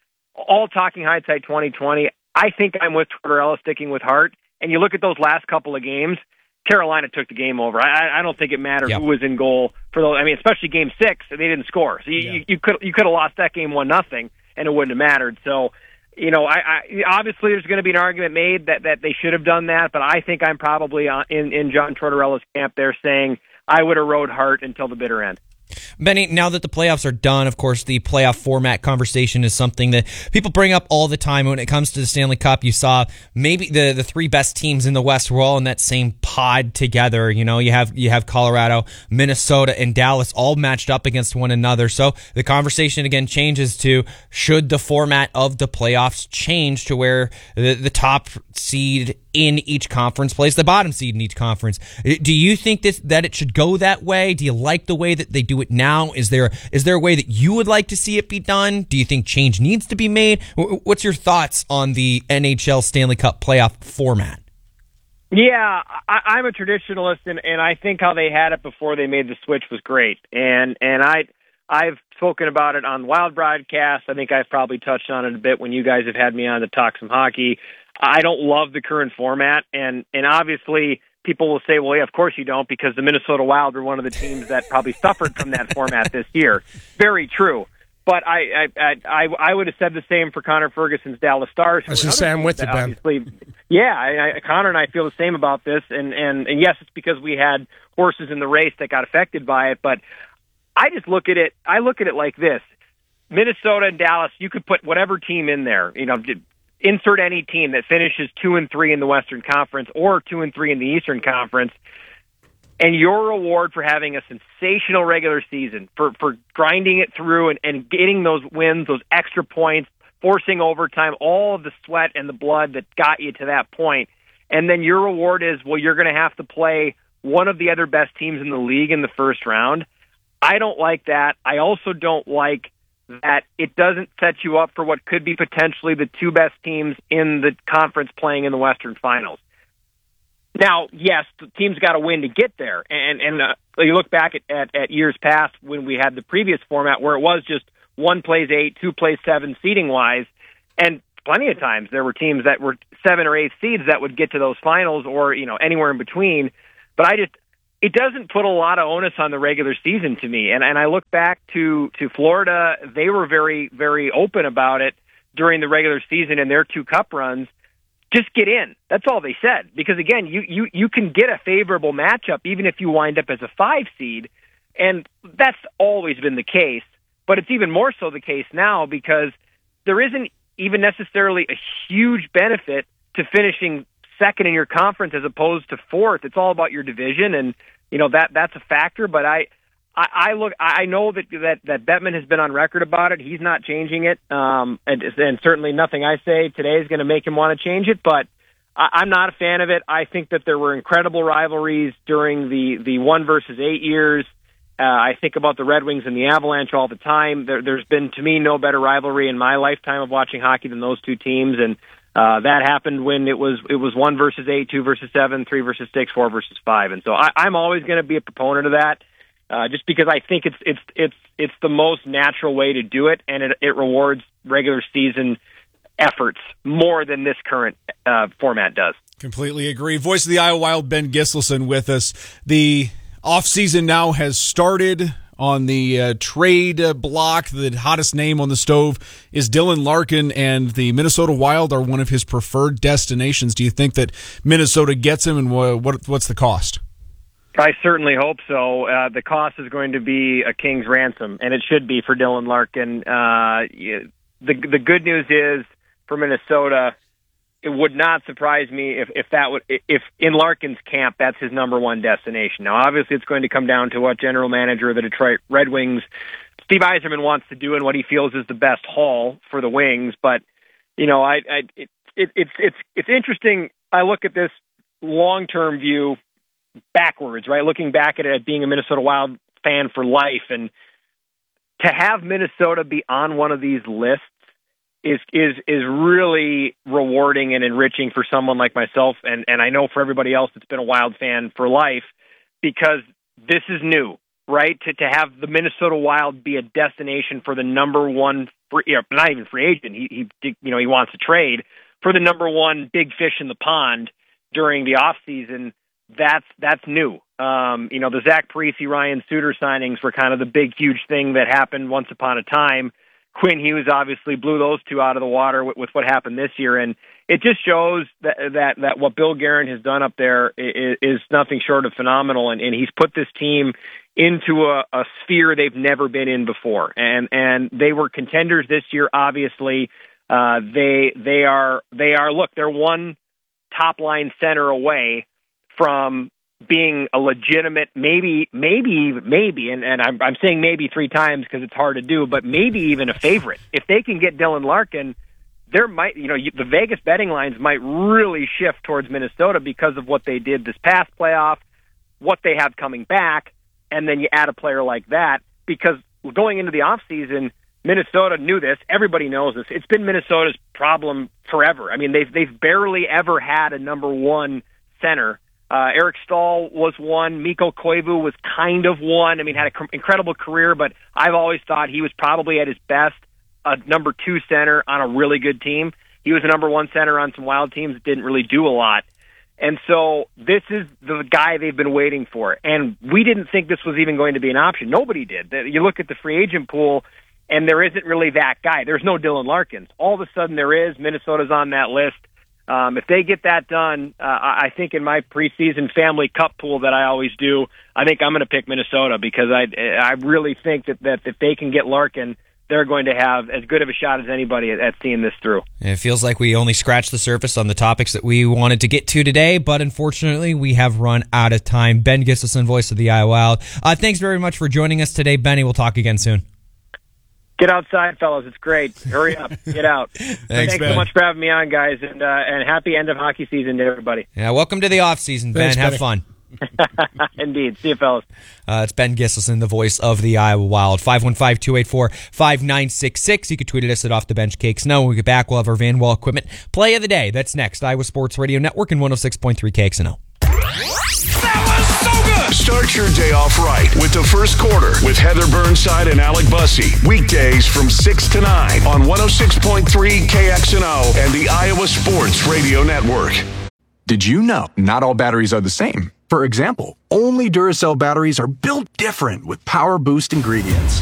All talking hindsight twenty twenty. I think I'm with Tortorella sticking with Hart. And you look at those last couple of games, Carolina took the game over. I, I don't think it mattered yep. who was in goal for those. I mean, especially game six, they didn't score. So you, yeah. you, you could you could have lost that game one nothing, and it wouldn't have mattered. So, you know, I, I obviously there's going to be an argument made that, that they should have done that, but I think I'm probably in in John Tortorella's camp there, saying I would have rode Hart until the bitter end. Benny, now that the playoffs are done, of course, the playoff format conversation is something that people bring up all the time. When it comes to the Stanley Cup, you saw maybe the, the three best teams in the West were all in that same pod together. You know, you have you have Colorado, Minnesota, and Dallas all matched up against one another. So the conversation again changes to, should the format of the playoffs change to where the, the top seed in each conference plays the bottom seed in each conference? Do you think this, that it should go that way? Do you like the way that they do it now? Is there is there a way that you would like to see it be done? Do you think change needs to be made? What's your thoughts on the N H L Stanley Cup playoff format? Yeah, I, I'm a traditionalist, and, and I think how they had it before they made the switch was great. And and I I've spoken about it on Wild Broadcast. I think I've probably touched on it a bit when you guys have had me on to talk some hockey. I don't love the current format, and, and obviously people will say, well, yeah, of course you don't, because the Minnesota Wild were one of the teams that probably suffered from that format this year. Very true. But I I, I I would have said the same for Connor Ferguson's Dallas Stars. I was going to say, I'm with you, Ben. Yeah, I, I, Connor and I feel the same about this, and, and, and yes, it's because we had horses in the race that got affected by it, but I just look at it, I look at it like this. Minnesota and Dallas, you could put whatever team in there, you know, insert any team that finishes two and three in the Western Conference or two and three in the Eastern Conference. And your reward for having a sensational regular season, for, for grinding it through and, and getting those wins, those extra points, forcing overtime, all of the sweat and the blood that got you to that point. And then your reward is, well, you're going to have to play one of the other best teams in the league in the first round. I don't like that. I also don't like that it doesn't set you up for what could be potentially the two best teams in the conference playing in the Western Finals. Now, yes, the team's got to win to get there. And and uh, you look back at, at, at years past when we had the previous format where it was just one plays eight, two plays seven seeding-wise, and plenty of times there were teams that were seven or eight seeds that would get to those finals or, you know, anywhere in between. But I just, it doesn't put a lot of onus on the regular season to me. And and I look back to, to Florida, they were very, very open about it during the regular season and their two cup runs. Just get in. That's all they said. Because, again, you, you, you can get a favorable matchup even if you wind up as a five seed, and that's always been the case. But it's even more so the case now because there isn't even necessarily a huge benefit to finishing second in your conference as opposed to fourth. It's all about your division, and you know that that's a factor. But I, I, I look, I know that that that Bettman has been on record about it. He's not changing it, um, and, and certainly nothing I say today is going to make him want to change it. But I, I'm not a fan of it. I think that there were incredible rivalries during the the one versus eight years. Uh, I think about the Red Wings and the Avalanche all the time. There, there's been, to me, no better rivalry in my lifetime of watching hockey than those two teams, and uh, that happened when it was it was one versus eight, two versus seven, three versus six, four versus five, and so I, I'm always going to be a proponent of that, uh, just because I think it's it's it's it's the most natural way to do it, and it, it rewards regular season efforts more than this current uh, format does. Completely agree. Voice of the Iowa Wild, Ben Giselson, with us. The offseason now has started. On the uh, trade uh, block, the hottest name on the stove is Dylan Larkin, and the Minnesota Wild are one of his preferred destinations. Do you think that Minnesota gets him, and wh- what what's the cost? I certainly hope so. Uh, the cost is going to be a king's ransom, and it should be for Dylan Larkin. Uh, the the good news is for Minnesota, it would not surprise me if, if that would if in Larkin's camp that's his number one destination. Now, obviously, it's going to come down to what general manager of the Detroit Red Wings, Steve Yzerman, wants to do and what he feels is the best haul for the Wings. But you know, I, I it, it, it's it's it's interesting. I look at this long term view backwards, right? Looking back at it, at being a Minnesota Wild fan for life, and to have Minnesota be on one of these lists is is is really rewarding and enriching for someone like myself, and, and I know for everybody else that's been a Wild fan for life, because this is new, right? To to have the Minnesota Wild be a destination for the number one, free, you know, not even free agent, he, he you know he wants to trade for the number one big fish in the pond during the off season. That's that's new. Um, you know, the Zach Parise, Ryan Suter signings were kind of the big, huge thing that happened once upon a time. Quinn Hughes obviously blew those two out of the water with, with what happened this year, and it just shows that that, that what Bill Guerin has done up there is, is nothing short of phenomenal, and, and he's put this team into a, a sphere they've never been in before, and and they were contenders this year. Obviously, uh, they they are they are look they're one top line center away from being a legitimate, maybe, maybe, maybe, and, and I'm, I'm saying maybe three times because it's hard to do, but maybe even a favorite. If they can get Dylan Larkin, there might, you know, the Vegas betting lines might really shift towards Minnesota because of what they did this past playoff, what they have coming back, and then you add a player like that, because going into the offseason, Minnesota knew this. Everybody knows this. It's been Minnesota's problem forever. I mean, they've, they've barely ever had a number one center. Uh, Eric Stahl was one. Mikko Koivu was kind of one. I mean, had an incredible career, but I've always thought he was probably at his best a number two center on a really good team. He was a number one center on some Wild teams that didn't really do a lot. And so this is the guy they've been waiting for. And we didn't think this was even going to be an option. Nobody did. You look at the free agent pool, and there isn't really that guy. There's no Dylan Larkins. All of a sudden there is. Minnesota's on that list. Um, if they get that done, uh, I think in my preseason family cup pool that I always do, I think I'm going to pick Minnesota, because I I really think that, that if they can get Larkin, they're going to have as good of a shot as anybody at, at seeing this through. And it feels like we only scratched the surface on the topics that we wanted to get to today, but unfortunately, we have run out of time. Ben Giselson, voice of the Iowa Wild. Uh, thanks very much for joining us today, Benny. We'll talk again soon. Get outside, fellas. It's great. Hurry up. Get out. Thanks, Thanks Ben. so much for having me on, guys, and uh, and happy end of hockey season to everybody. Yeah, welcome to the off season, Ben. Thanks, Have Benny. fun. Indeed. See you, fellas. Uh, it's Ben Giselson, the voice of the Iowa Wild. five one five, two eight four, five nine six six. You can tweet at us at Off the Bench Cakes. Now, when we get back, we'll have our Van Wall Equipment Play of the Day. That's next. Iowa Sports Radio Network and one oh six point three K X N O. Start your day off right with the first quarter with Heather Burnside and Alec Bussey. Weekdays from six to nine on one oh six point three K X N O and the Iowa Sports Radio Network. Did you know not all batteries are the same? For example, only Duracell batteries are built different with power boost ingredients.